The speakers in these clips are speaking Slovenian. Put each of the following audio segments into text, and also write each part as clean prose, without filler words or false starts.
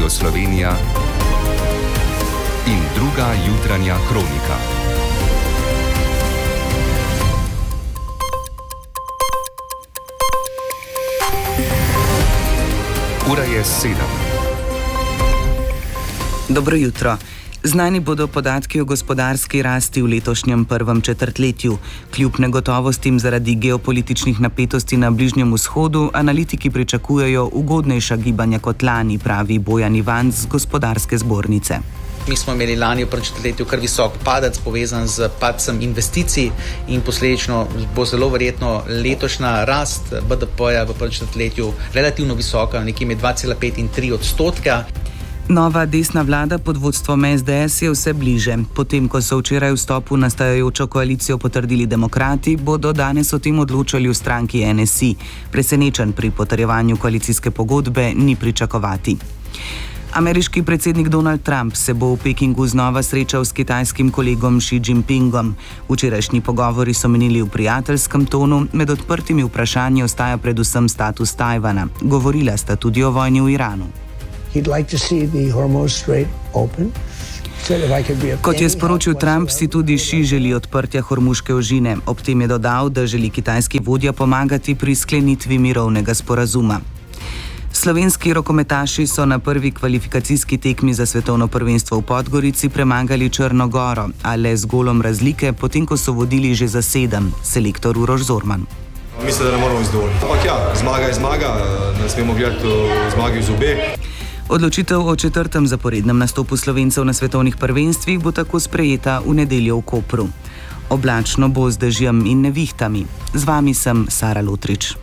Radio Slovenija in druga jutranja kronika. Ura je 7. Dobro jutro. Znani bodo podatki o gospodarski rasti v letošnjem prvem četrtletju. Kljub negotovostim zaradi geopolitičnih napetosti na Bližnjem vzhodu, analitiki pričakujejo ugodnejša gibanja kot lani, pravi Bojan Ivanc z Gospodarske zbornice. Mi smo imeli lani v prvem četrtletju kar visok padec, povezan z padcem investicij in posledično bo zelo verjetno letošnja rast BDP-ja v prvem četrtletju relativno visoka, nekje med 2,5 in 3 odstotka. Nova desna vlada pod vodstvom SDS je vse bliže. Potem, ko so včeraj vstop v nastajajočo koalicijo potrdili demokrati, bodo danes o tem odločali v stranki NSI. Presenečen pri potrjevanju koalicijske pogodbe ni pričakovati. Ameriški predsednik Donald Trump se bo v Pekingu znova srečal s kitajskim kolegom Xi Jinpingom. Včerajšnji pogovori so menili v prijateljskem tonu, med odprtimi vprašanji ostaja predvsem status Tajvana. Govorila sta tudi o vojni v Iranu. Kot je sporočil Trump, si tudi Xi želi odprtja Hormuške ožine. Ob tem je dodal, da želi kitajski vodja pomagati pri sklenitvi mirovnega sporazuma. Slovenski rokometaši so na prvi kvalifikacijski tekmi za svetovno prvenstvo v Podgorici premagali Črno Goro, a le z golom razlike, potem ko so vodili že za 7, selektor Uroš Zorman. Mislim, da ne moramo izdovoljiti. Ampak ja, zmaga je zmaga, ne smemo gledati zmagi v zobe. Odločitev o 4. zaporednem nastopu Slovencev na svetovnih prvenstvih bo tako sprejeta v nedeljo v Kopru. Oblačno bo z dežjem in nevihtami. Z vami sem Sara Lotrič.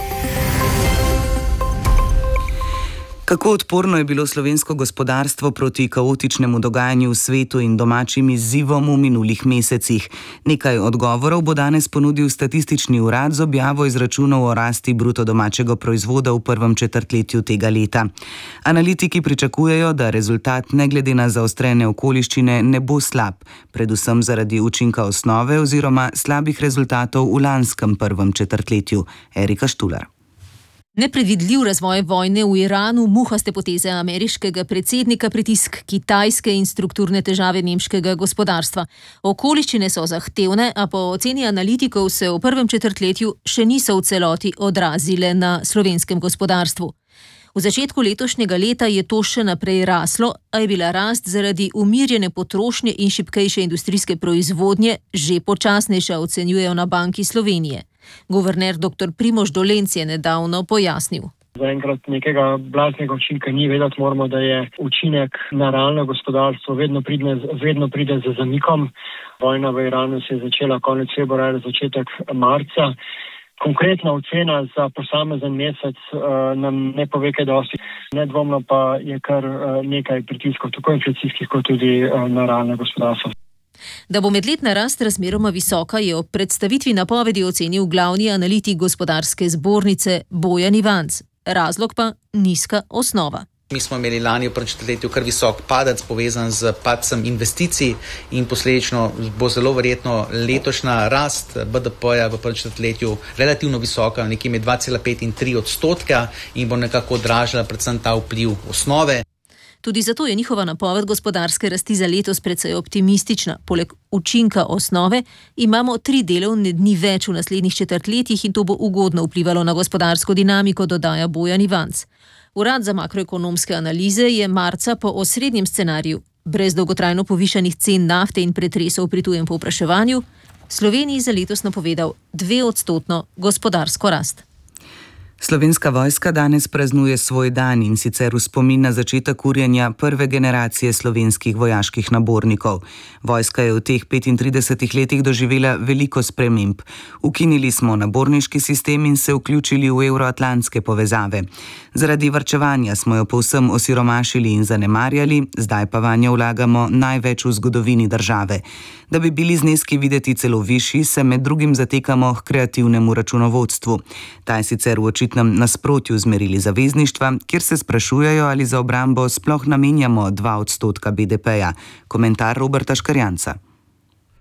Kako odporno je bilo slovensko gospodarstvo proti kaotičnemu dogajanju v svetu in domačim izzivom v minulih mesecih? Nekaj odgovorov bo danes ponudil Statistični urad z objavo izračunov o rasti bruto domačega proizvoda v prvem četrtletju tega leta. Analitiki pričakujejo, da rezultat ne glede na zaostrene okoliščine ne bo slab, predvsem zaradi učinka osnove oziroma slabih rezultatov v lanskem prvem četrtletju. Erika Štular. Nepredvidljiv razvoj vojne v Iranu, muhaste poteze ameriškega predsednika, pritisk Kitajske in strukturne težave nemškega gospodarstva. Okoliščine so zahtevne, a po oceni analitikov se v prvem četrtletju še niso v celoti odrazile na slovenskem gospodarstvu. V začetku letošnjega leta je to še naprej raslo, a je bila rast zaradi umirjene potrošnje in šibkejše industrijske proizvodnje že počasnejša, ocenjujejo na Banki Slovenije. Guverner dr. Primož Dolenc je nedavno pojasnil. Zaenkrat nekega blaznega učinka ni, vedeti moramo, da je učinek na realno gospodarstvo vedno pride z zamikom. Vojna v Iranu se je začela konec februarja, začetek marca. Konkretna ocena za posamezen mesec nam ne pove kaj dosti. Nedvomno pa je kar nekaj pritiskov, tako inflacijskih kot tudi na realno gospodarstvo. Da bo medletna rast razmeroma visoka, je ob predstavitvi napovedi ocenil glavni analitik Gospodarske zbornice Bojan Ivanc. Razlog pa nizka osnova. Mi smo imeli lani v prvem četrtletju kar visok padec, povezan z padcem investicij in posledično bo zelo verjetno letošnja rast BDP-ja v prvem četrtletju relativno visoka, nekje med 2,5 in 3 odstotka in bo nekako odražala predvsem ta vpliv osnove. Tudi zato je njihova napoved gospodarske rasti za letos precej optimistična. Poleg učinka osnove imamo 3 delovne dni več v naslednjih četrtletjih in to bo ugodno vplivalo na gospodarsko dinamiko, dodaja Bojan Ivanc. Urad za makroekonomske analize je marca po osrednjem scenariju, brez dolgotrajno povišanih cen nafte in pretresov pri tujem povpraševanju, Sloveniji za letos napovedal 2% gospodarsko rast. Slovenska vojska danes praznuje svoj dan in sicer v spomin na začetek urjenja prve generacije slovenskih vojaških nabornikov. Vojska je v teh 35 letih doživela veliko sprememb. Ukinili smo naborniški sistem in se vključili v evroatlantske povezave. Zaradi varčevanja smo jo povsem osiromašili in zanemarjali, zdaj pa vanjo vlagamo največ v zgodovini države. Da bi bili zneski videti celo višji, se med drugim zatekamo k kreativnemu računovodstvu. Ta je sicer v očitnem nasprotju z merili zavezništva, kjer se sprašujejo, ali za obrambo sploh namenjamo 2% BDP-ja. Komentar Roberta Škarjanca.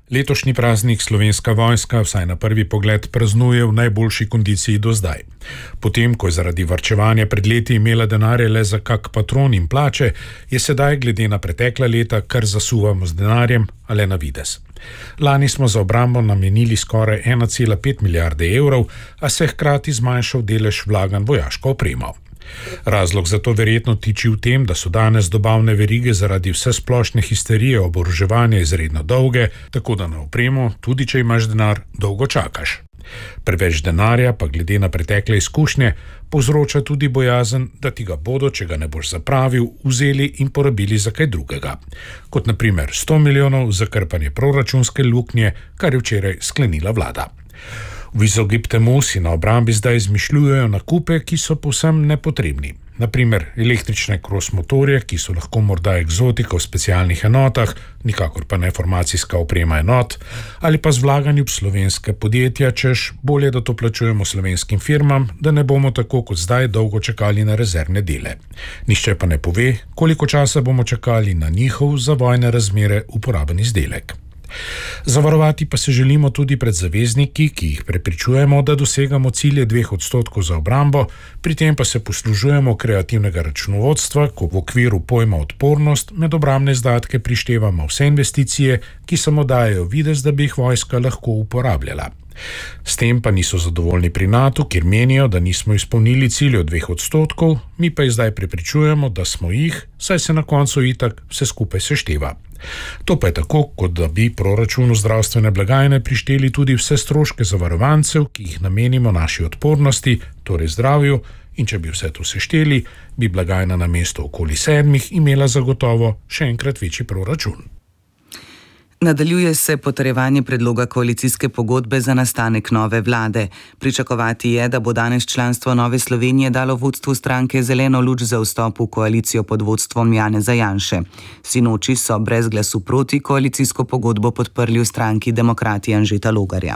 Letošnji praznik Slovenska vojska vsaj na prvi pogled praznuje v najboljši kondiciji do zdaj. Potem, ko je zaradi varčevanja pred leti imela denarja le za kak patron in plače, je sedaj glede na pretekla leta kar zasuvamo z denarjem, a le na vides. Lani smo za obrambo namenili skoraj 1,5 milijarde evrov, a se hkrati zmanjšal delež vlaganj vojaško opremo. Razlog za to verjetno tiči v tem, da so danes dobavne verige zaradi vsesplošne histerije oboroževanja izredno dolge, tako da na opremo, tudi če imaš denar, dolgo čakaš. Preveč denarja pa glede na pretekle izkušnje povzroča tudi bojazen, da ti ga bodo, če ga ne boš zapravil, vzeli in porabili za kaj drugega. Kot na primer 100 milijonov za krpanje proračunske luknje, kar je včeraj sklenila vlada. V izogib temu si na obrambi zdaj izmišljujejo nakupe, ki so povsem nepotrebni. Naprimer električne cross motorje, ki so lahko morda eksotika v specialnih enotah, nikakor pa ne formacijska oprema enot, ali pa z vlaganjem v slovenske podjetja, češ bolje, da to plačujemo slovenskim firmam, da ne bomo tako kot zdaj dolgo čakali na rezervne dele. Nihče pa ne pove, koliko časa bomo čakali na njihov za vojne razmere uporaben izdelek. Zavarovati pa se želimo tudi pred zavezniki, ki jih prepričujemo, da dosegamo cilje 2% za obrambo, pri tem pa se poslužujemo kreativnega računovodstva, ko v okviru pojma odpornost med obrambne izdatke prištevamo vse investicije, ki samo dajejo videz, da bi jih vojska lahko uporabljala. S tem pa niso zadovoljni pri NATO, kjer menijo, da nismo izpolnili ciljev 2%, mi pa jih zdaj prepričujemo, da smo jih, saj se na koncu itak vse skupaj sešteva. To pa je tako, kot da bi proračunu zdravstvene blagajne prišteli tudi vse stroške zavarovancev, ki jih namenimo naši odpornosti, torej zdravju, in če bi vse to sešteli, bi blagajna namesto okoli 7 imela zagotovo še enkrat večji proračun. Nadaljuje se potrjevanje predloga koalicijske pogodbe za nastanek nove vlade. Pričakovati je, da bo danes članstvo Nove Slovenije dalo vodstvu stranke zeleno luč za vstop v koalicijo pod vodstvom Janeza Janše. Sinoči so brez glasu proti koalicijsko pogodbo podprli v stranki Demokrati Anžeta Logarja.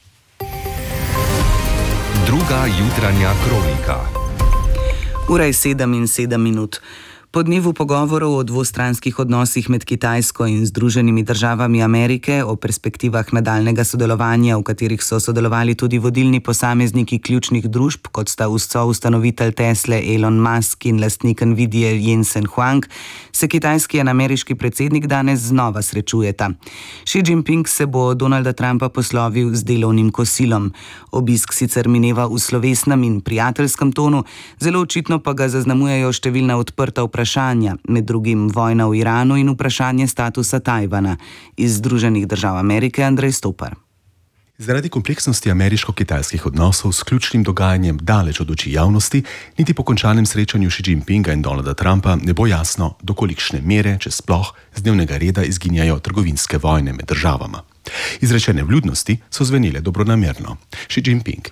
Druga jutranja kronika. Ura je 7:07. Po dnevu pogovorov o dvostranskih odnosih med Kitajsko in Združenimi državami Amerike, o perspektivah nadaljnega sodelovanja, v katerih so sodelovali tudi vodilni posamezniki ključnih družb, kot sta ustanovitelj Tesle Elon Musk in lastnik Nvidie Jensen Huang, se kitajski in ameriški predsednik danes znova srečujeta. Xi Jinping se bo Donalda Trumpa poslovil z delovnim kosilom. Obisk sicer mineva v slovesnem in prijateljskem tonu, zelo očitno pa ga zaznamujejo številna odprta vprašanja, med drugim vojna v Iranu in vprašanje statusa Tajvana. Iz Združenih držav Amerike Andrej Stopar. Zaradi kompleksnosti ameriško-kitajskih odnosov s ključnim dogajanjem daleč od oči javnosti, niti po končanem srečanju Xi Jinpinga in Donalda Trumpa ne bo jasno, do kolikšne mere, če sploh, z dnevnega reda izginjajo trgovinske vojne med državama. Izrečene vljudnosti so zvenile dobronamerno. Xi Jinping: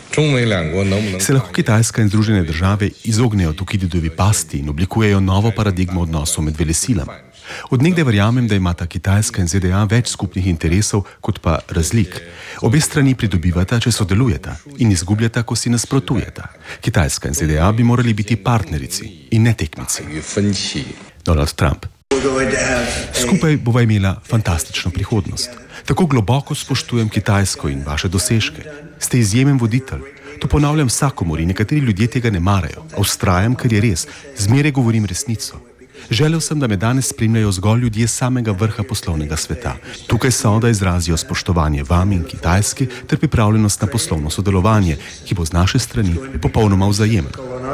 se lahko Kitajska in Združene države izognejo Tukididovi pasti in oblikujejo novo paradigmo odnosov med velesilami? Od nekdaj verjamem, da imata Kitajska in ZDA več skupnih interesov kot pa razlik. Obe strani pridobivata, če sodelujeta, in izgubljata, ko si nasprotujeta. Kitajska in ZDA bi morali biti partnerici in ne tekmici. Donald Trump: skupaj bova imela fantastično prihodnost. Tako globoko spoštujem Kitajsko in vaše dosežke. Ste izjemen voditelj. To ponavljam vsakomur in nekateri ljudje tega ne marajo. A vztrajam, ker je res. Zmeraj govorim resnico. Želel sem, da me danes spremljajo zgolj ljudje samega vrha poslovnega sveta. Tukaj so, da izrazijo spoštovanje vam in Kitajski ter pripravljenost na poslovno sodelovanje, ki bo z naše strani popolnoma vzajemno.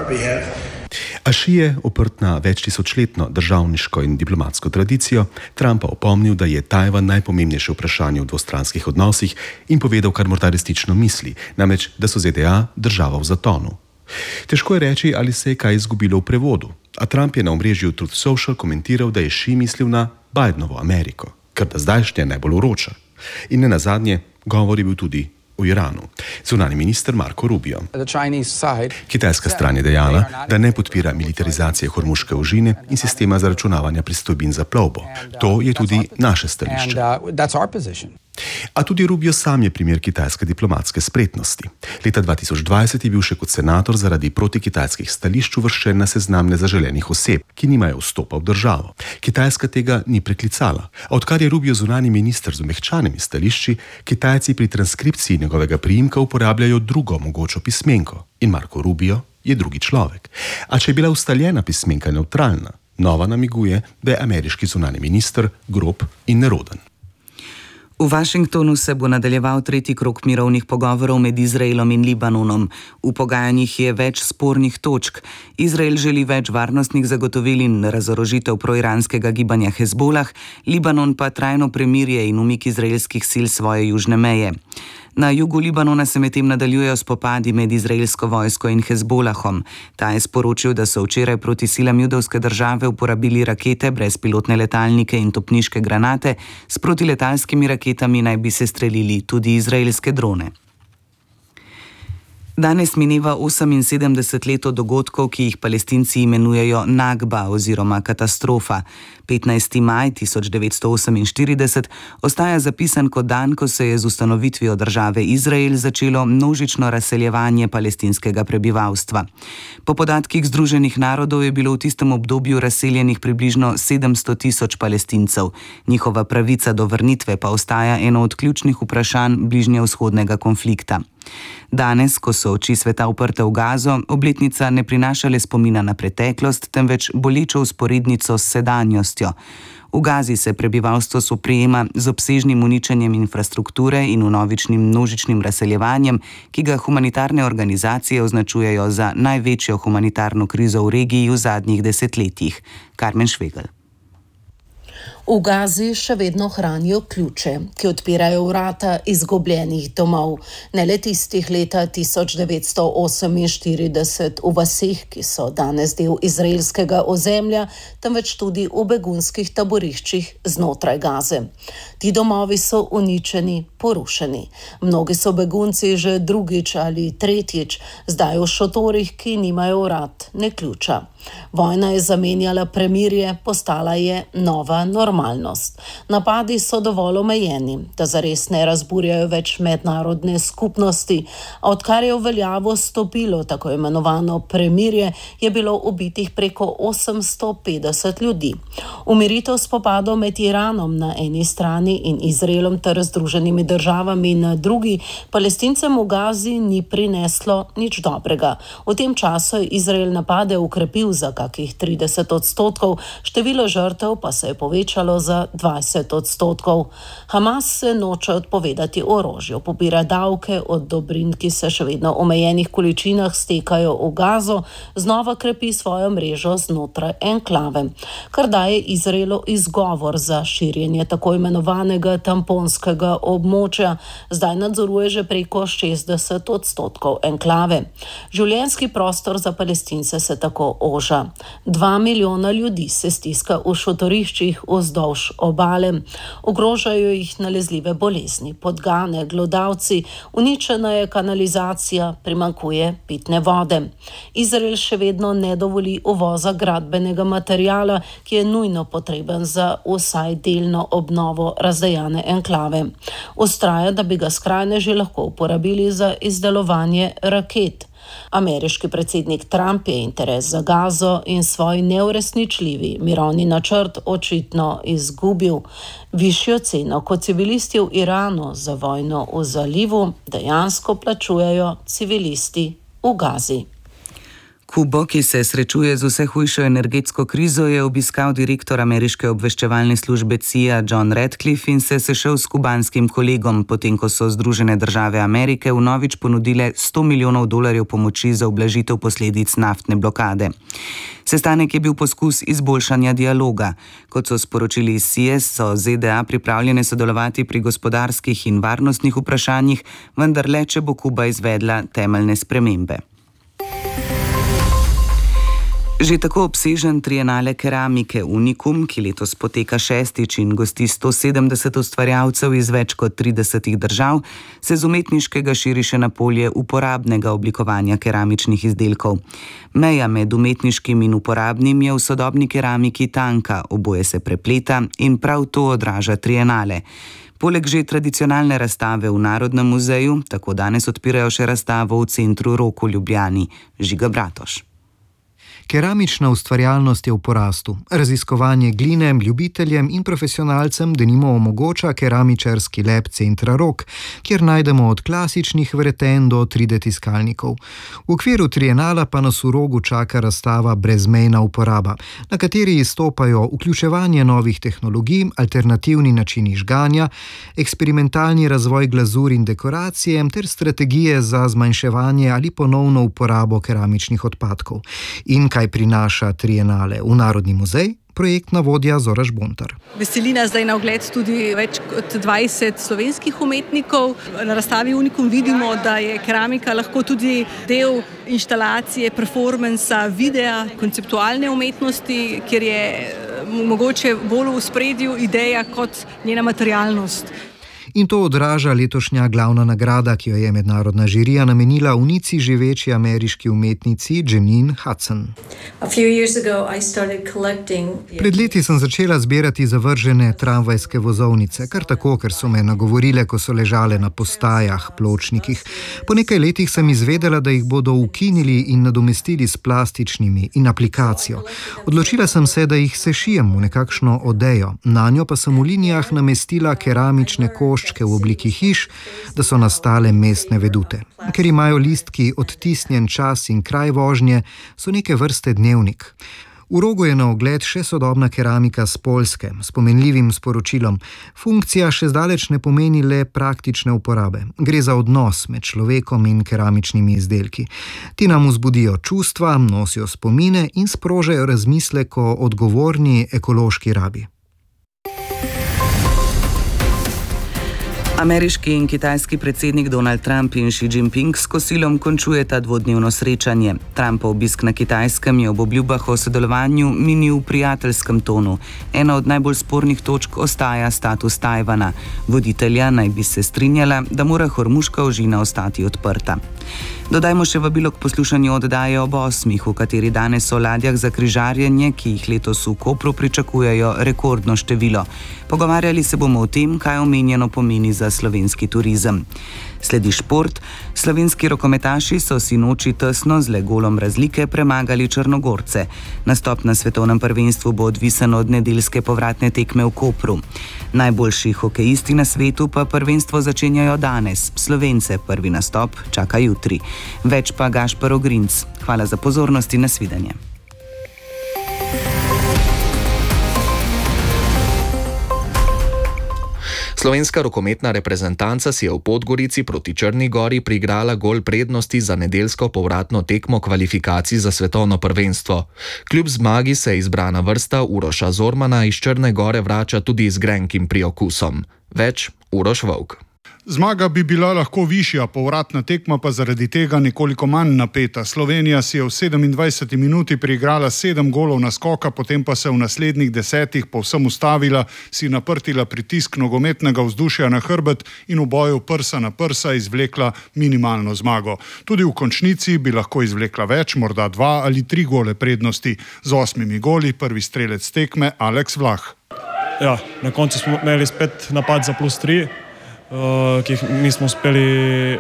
A Xi je, oprt na večtisočletno državniško in diplomatsko tradicijo, Trumpa opomnil, da je Tajvan najpomembnejše vprašanje v dvostranskih odnosih in povedal, kar morda resnično misli, namreč, da so ZDA država v zatonu. Težko je reči, ali se je kaj izgubilo v prevodu, a Trump je na omrežju Truth Social komentiral, da je Xi mislil na Bidenovo Ameriko, kar da zdajšnja najbolj vroča. In ne nazadnje, govor je bil tudi v Iranu. Zunanji minister Marco Rubio: kitajska stran je dejala, da ne podpira militarizacije Hormuške ožine in sistema zaračunavanja pristojbin za plovbo. To je tudi naše stališče. A tudi Rubio sam je primer kitajske diplomatske spretnosti. Leta 2020 je bil še kot senator zaradi protikitajskih stališč uvrščen na seznam nezaželenih oseb, ki nimajo vstopa v državo. Kitajska tega ni preklicala. A odkar je Rubio zunanji minister z omehčanimi stališči, Kitajci pri transkripciji njegovega priimka uporabljajo drugo mogočo pismenko. In Marco Rubio je drugi človek. A če je bila ustaljena pismenka nevtralna, nova namiguje, da je ameriški zunanji minister grob in neroden. V Washingtonu se bo nadaljeval tretji krog mirovnih pogovorov med Izraelom in Libanonom. V pogajanjih je več spornih točk. Izrael želi več varnostnih zagotovil in razorožitev proiranskega gibanja Hezbolah, Libanon pa trajno premirje in umik izraelskih sil svoje južne meje. Na jugu Libanona se medtem nadaljujejo spopadi med izraelsko vojsko in Hezbolahom. Ta je sporočil, da so včeraj proti silam judovske države uporabili rakete, brezpilotne letalnike in topniške granate, s protiletalskimi raketami naj bi se strelili tudi izraelske drone. Danes mineva 78 let od dogodkov, ki jih Palestinci imenujejo Nakba oziroma katastrofa. 15. maj 1948 ostaja zapisan kot dan, ko se je z ustanovitvijo države Izrael začelo množično razseljevanje palestinskega prebivalstva. Po podatkih Združenih narodov je bilo v tistem obdobju razseljenih približno 700.000 Palestincev. Njihova pravica do vrnitve pa ostaja eno od ključnih vprašanj bližnjevzhodnega konflikta. Danes, ko so oči sveta uprte v Gazo, obletnica ne prinaša le spomina na preteklost, temveč bolečo vzporednico s sedanjostjo. V Gazi se prebivalstvo soprijema z obsežnim uničenjem infrastrukture in vnovičnim množičnim razseljevanjem, ki ga humanitarne organizacije označujejo za največjo humanitarno krizo v regiji v zadnjih desetletjih. Karmen Švegelj. V Gazi še vedno hranijo ključe, ki odpirajo vrata izgubljenih domov, ne le tistih leta 1948 v vaseh, ki so danes del izraelskega ozemlja, temveč tudi v begunskih taboriščih znotraj Gaze. Ti domovi so uničeni, porušeni. Mnogi so begunci že drugič ali tretjič, zdaj v šotorih, ki nimajo vrat, ne ključa. Vojna je zamenjala premirje, postala je nova normalnost. Napadi so dovolj omejeni, da zares ne razburjajo več mednarodne skupnosti, a odkar je v veljavo stopilo tako imenovano premirje, je bilo ubitih preko 850 ljudi. Umiritev spopadov med Iranom na eni strani in Izraelom ter Združenimi državami na drugi Palestincem v Gazi ni prineslo nič dobrega. V tem času je Izrael napade ukrepil za kakih 30%, število žrtev pa se je povečalo za 20%. Hamas se noče odpovedati orožju, pobira davke od dobrin, ki se še vedno v omejenih količinah stekajo v Gazo, znova krepi svojo mrežo znotraj enklave, kar daje Izraelu izgovor za širjenje tako imenovanega tamponskega območja. Zdaj nadzoruje že preko 60% enklave. Življenjski prostor za Palestince se tako oža. 2 milijona ljudi se stiska v šotoriščih vzdolž obale. Ogrožajo jih nalezljive bolezni, podgane, glodavci, uničena je kanalizacija, primanjkuje pitne vode. Izrael še vedno ne dovoli uvoza gradbenega materiala, ki je nujno potreben za vsaj delno obnovo razdejane enklave. Vztraja, da bi ga skrajneži lahko uporabili za izdelovanje raket. Ameriški predsednik Trump je interes za Gazo in svoj neuresničljivi mirovni načrt očitno izgubil. Višjo ceno kot civilisti v Iranu za vojno v zalivu dejansko plačujejo civilisti v Gazi. Kubo, ki se srečuje z vse hujšo energetsko krizo, je obiskal direktor ameriške obveščevalne službe CIA John Ratcliffe in se sešel s kubanskim kolegom, potem ko so Združene države Amerike vnovič ponudile $100 milijonov pomoči za ublažitev posledic naftne blokade. Sestanek je bil poskus izboljšanja dialoga. Kot so sporočili iz CIA, so ZDA pripravljene sodelovati pri gospodarskih in varnostnih vprašanjih, vendar le, če bo Kuba izvedla temeljne spremembe. Že tako obsežen trienale keramike Unikum, ki letos poteka 6. in gosti 170 ustvarjalcev iz več kot 30 držav, se z umetniškega širi še na polje uporabnega oblikovanja keramičnih izdelkov. Meja med umetniškim in uporabnim je v sodobni keramiki tanka, oboje se prepleta in prav to odraža trienale. Poleg že tradicionalne razstave v Narodnem muzeju, tako danes odpirajo še razstavo v Centru Rok v Ljubljani. Žiga Bratoš. Keramična ustvarjalnost je v porastu. Raziskovanje gline ljubiteljem in profesionalcem denimo omogoča keramičarski lab Centra Rok, kjer najdemo od klasičnih vreten do 3D tiskalnikov. V okviru trienala pa nas v Rogu čaka razstava Brezmejna uporaba, na kateri izstopajo vključevanje novih tehnologij, alternativni načini žganja, eksperimentalni razvoj glazur in dekoracije ter strategije za zmanjševanje ali ponovno uporabo keramičnih odpadkov. In kaj prinaša trienale v Narodni muzej, projektna vodja Zora Žbontar. Veseli nas, da je na ogled tudi več kot 20 slovenskih umetnikov. Na razstavi Unikum vidimo, da je keramika lahko tudi del inštalacije, performansa, videa, konceptualne umetnosti, kjer je mogoče bolj v ospredju ideja kot njena materialnost. In to odraža letošnja glavna nagrada, ki jo je mednarodna žirija namenila unici živeči ameriški umetnici Janine Hudson. Pred leti sem začela zbirati zavržene tramvajske vozovnice, kar tako, ker so me nagovorile, ko so ležale na postajah, pločnikih. Po nekaj letih sem izvedela, da jih bodo ukinili in nadomestili s plastičnimi in aplikacijo. Odločila sem se, da jih sešijem v nekakšno odejo, nanjo pa sem v linijah namestila keramične koščke v obliki hiš, da so nastale mestne vedute. Ker imajo listki odtisnjen čas in kraj vožnje, so neke vrste dnevnik. V Rogu je na ogled še sodobna keramika s Poljske, s pomenljivim sporočilom. Funkcija še zdaleč ne pomeni le praktične uporabe. Gre za odnos med človekom in keramičnimi izdelki. Ti nam vzbudijo čustva, nosijo spomine in sprožajo razmislek o odgovorni ekološki rabi. Ameriški in kitajski predsednik Donald Trump in Xi Jinping s kosilom končujeta dvodnevno srečanje. Trumpov obisk na Kitajskem je ob obljubah o sodelovanju minil v prijateljskem tonu. Ena od najbolj spornih točk ostaja status Tajvana. Voditelja naj bi se strinjala, da mora Hormuška ožina ostati odprta. Dodajmo še vabilo k poslušanju oddaje ob 8, v kateri danes o ladjah za križarjenje, ki jih letos v Kopru pričakujejo rekordno število. Pogovarjali se bomo o tem, kaj omenjeno pomeni za slovenski turizem. Sledi šport. Slovenski rokometaši so sinoči tesno z le golom razlike premagali Črnogorce. Nastop na svetovnem prvenstvu bo odvisen od nedeljske povratne tekme v Kopru. Najboljši hokejisti na svetu pa prvenstvo začenjajo danes. Slovence prvi nastop čaka jutri. Več pa Gašper Ogrinc. Hvala za pozornost in nasvidenje. Slovenska rokometna reprezentanca si je v Podgorici proti Črni Gori priigrala gol prednosti za nedeljsko povratno tekmo kvalifikacij za svetovno prvenstvo. Kljub zmagi se izbrana vrsta Uroša Zormana iz Črne Gore vrača tudi z grenkim priokusom. Več Uroš Vovk. Zmaga bi bila lahko višja, povratna tekma pa zaradi tega nekoliko manj napeta. Slovenija si je v 27 minuti priigrala 7 golov naskoka, potem pa se v naslednjih 10 povsem ustavila, si naprtila pritisk nogometnega vzdušja na hrbet in v boju prsa na prsa izvlekla minimalno zmago. Tudi v končnici bi lahko izvlekla več, morda 2 ali 3 gole prednosti. Z 8 goli prvi strelec tekme Aleks Vlah. Ja, na koncu smo imeli spet napad za +3. Ki jih nismo uspeli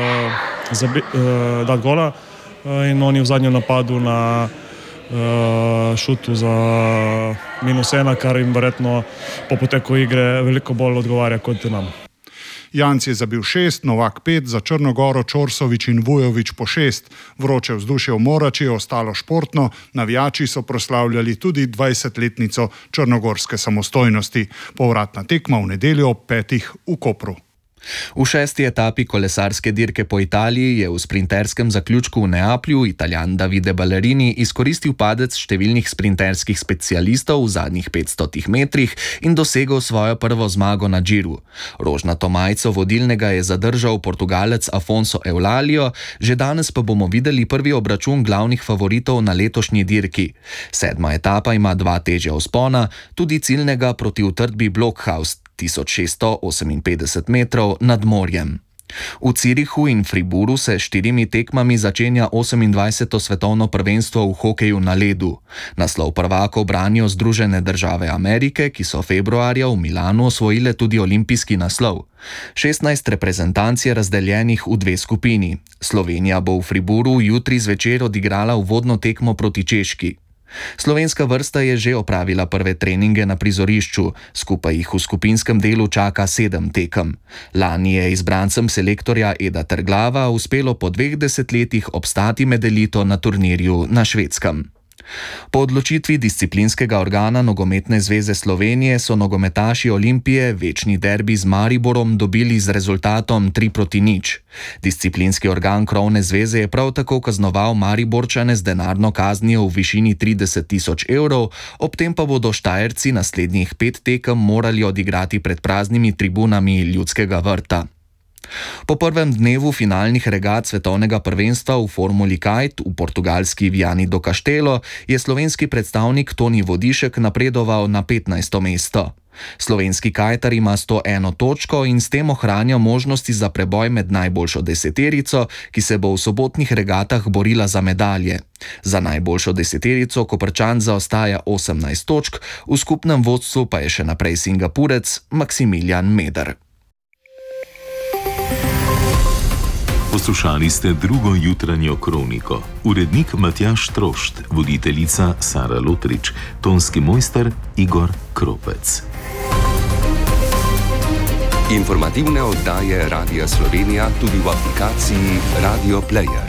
dati gola in oni v zadnjem napadu na šutu za -1, kar jim verjetno po poteku igre veliko bolj odgovarja kot nam. Janc je zabil 6, Novak 5, za Črnogoro Čorsovič in Vujovič po 6. Vroče vzdušje v Morači je ostalo športno, navijači so proslavljali tudi 20-letnico črnogorske samostojnosti. Povratna tekma v nedeljo ob 5 v Kopru. V 6. etapi kolesarske dirke po Italiji je v sprinterskem zaključku v Neaplju Italijan Davide Ballerini izkoristil padec številnih sprinterskih specialistov v zadnjih 500 metrih in dosegel svojo prvo zmago na Giru. Rožnato majico vodilnega je zadržal Portugalec Afonso Eulalio, že danes pa bomo videli prvi obračun glavnih favoritov na letošnji dirki. 7. etapa ima 2 težja vzpona, tudi ciljnega proti utrdbi Blockhaus 1658 metrov nad morjem. V Zürichu in Fribourgu se 4 tekmami začenja 28. svetovno prvenstvo v hokeju na ledu. Naslov prvakov branijo Združene države Amerike, ki so februarja v Milanu osvojile tudi olimpijski naslov. 16 reprezentanc je razdeljenih v 2 skupini. Slovenija bo v Fribourgu jutri zvečer odigrala uvodno tekmo proti Češki. Slovenska vrsta je že opravila prve treninge na prizorišču, skupaj jih v skupinskem delu čaka 7 tekem. Lani je izbrancem selektorja Eda Terglava uspelo po 2 desetletjih obstati med elito na turnirju na Švedskem. Po odločitvi disciplinskega organa Nogometne zveze Slovenije so nogometaši Olimpije večni derbi z Mariborom dobili z rezultatom 3-0. Disciplinski organ krovne zveze je prav tako kaznoval Mariborčane z denarno kaznijo v višini 30 000 evrov, ob tem pa bodo Štajerci naslednjih 5 tekem morali odigrati pred praznimi tribunami Ljudskega vrta. Po prvem dnevu finalnih regat svetovnega prvenstva v Formuli Kite v portugalski Viani do Castelo je slovenski predstavnik Toni Vodišek napredoval na 15. mesto. Slovenski kajtar ima 101 točko in s tem ohranja možnosti za preboj med najboljšo deseterico, ki se bo v sobotnih regatah borila za medalje. Za najboljšo deseterico Koprčan zaostaja 18 točk, v skupnem vodstvu pa je še naprej Singapurec Maksimilijan Meder. Poslušali ste drugo jutranjo kroniko. Urednik Matjaž Trošt, voditeljica Sara Lotrič, tonski mojster Igor Kropec. Informativne oddaje Radia Slovenija tudi v aplikaciji Radio Player.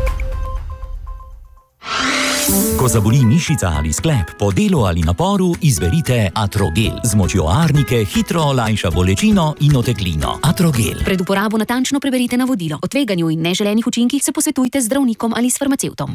Ko zaboli mišica ali sklep, po delu ali naporu, izberite Atrogel. Z močjo arnike hitro olajša bolečino in oteklino. Atrogel. Pred uporabo natančno preberite navodilo. O tveganju in neželenih učinkih se posvetujte z zdravnikom ali s farmacevtom.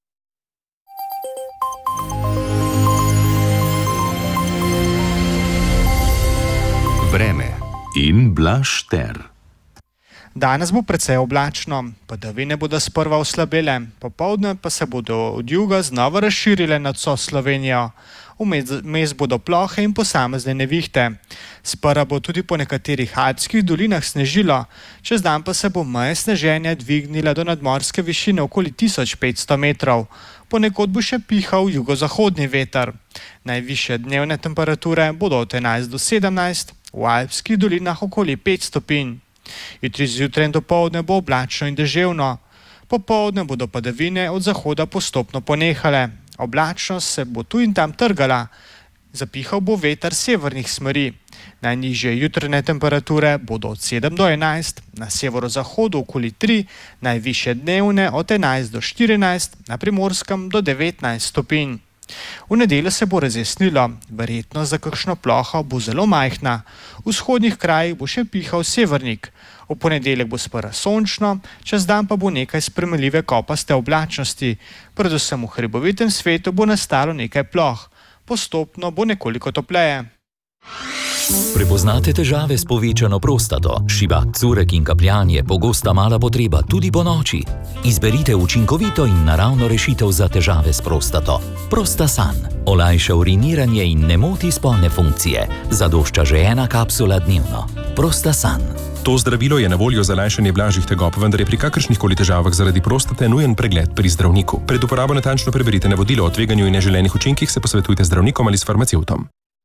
Vreme in Blaž Ter. Danes bo precej oblačno, padavine bodo sprva oslabele, popoldne pa se bodo od juga znova razširile nad vso Slovenijo. Vmes bodo plohe in posamezne nevihte. Sprva bo tudi po nekaterih alpskih dolinah snežilo, čez dan pa se bo meja sneženja dvignila do nadmorske višine okoli 1500 metrov. Ponekod bo še pihal jugozahodni veter. Najvišje dnevne temperature bodo od 11 do 17, v alpskih dolinah okoli 5 stopinj. Jutri zjutraj in dopoldne bo oblačno in deževno. Popoldne bodo padavine od zahoda postopno ponehale. Oblačnost se bo tu in tam trgala. Zapihal bo veter severnih smeri. Najnižje jutranje temperature bodo od 7 do 11, na severozahodu okoli 3, najvišje dnevne od 11 do 14, na Primorskem do 19 stopinj. V nedeljo se bo razjasnilo, verjetno za kakšno ploho bo zelo majhna. V vzhodnih krajih bo še pihal severnik. V ponedeljek bo sprva sončno, čez dan pa bo nekaj sprejemljive kopaste oblačnosti. Predvsem v hribovitem svetu bo nastalo nekaj ploh. Postopno bo nekoliko topleje. Prepoznate težave s povečano prostato, šibak curek in kapljanje, pogosta mala potreba tudi po noči? Izberite učinkovito in naravno rešitev za težave s prostato. Prostasan olajša uriniranje in ne moti spolne funkcije. Zadošča že 1 kapsula dnevno. Prostasan. To zdravilo je na voljo za lajšanje blažjih tegob, vendar je pri kakršnihkoli težavah zaradi prostate nujen pregled pri zdravniku. Pred uporabo natančno preberite navodilo o tveganju in neželenih učinkih, se posvetujte z zdravnikom ali s farmacevtom.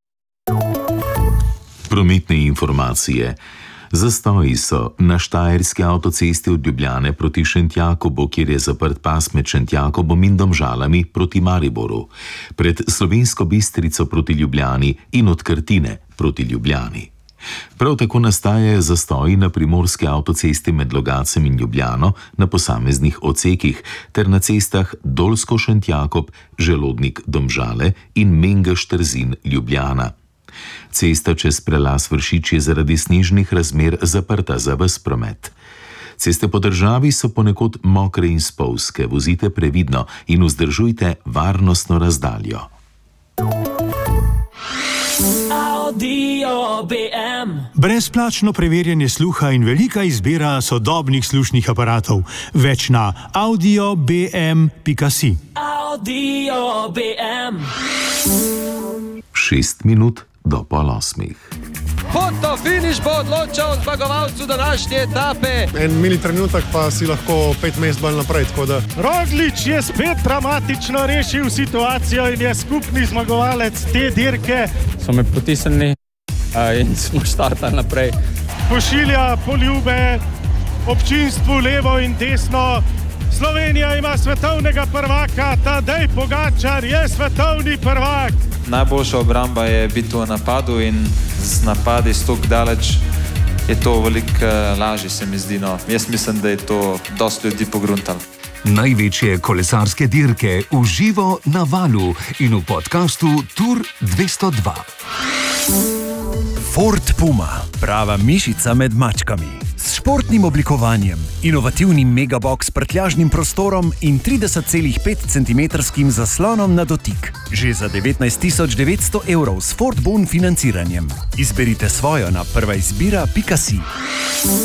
Prometne informacije. Zastoji so na Štajerski avtocesti od Ljubljane proti Šentjakobu, kjer je zaprt pas med Šentjakobom in Domžalami proti Mariboru, pred Slovensko Bistrico proti Ljubljani in od Krtine proti Ljubljani. Prav tako nastajajo zastoji na primorski avtocesti med Logacem in Ljubljano na posameznih odsekih ter na cestah Dolsko-Šentjakob, Želodnik Domžale in Mengeš-Trzin Ljubljana. Cesta čez prelaz Vršič je zaradi snežnih razmer zaprta za ves promet. Ceste po državi so ponekod mokre in spolzke, vozite previdno in vzdržujte varnostno razdaljo. Brezplačno preverjanje sluha in velika izbira sodobnih slušnih aparatov. Več na audiobm.si. 6 minut do 7:30. Fotofiniš bo odločal zmagovalcu današnje etape. En mini trenutek pa si lahko 5 mest bolj naprej. Roglič je spet dramatično rešil situacijo in je skupni zmagovalec te dirke. So me potisnili in smo štartali naprej. Pošilja poljube občinstvu levo in desno. Slovenija ima svetovnega prvaka, Tadej Pogačar je svetovni prvak. Najboljša obramba je biti v napadu in z napadi stok daleč je to veliko lažje, se mi zdi. No. Jaz mislim, da je to dosti ljudi pogruntalo. Največje kolesarske dirke v živo na Valu in v podkastu Tour 202. Ford Puma, prava mišica med mačkami. S športnim oblikovanjem, inovativnim megabox prtljažnim prostorom in 30,5 cm zaslonom na dotik. Že za 19.900 € s Ford Bon financiranjem. Izberite svojo na prvaizbira.si.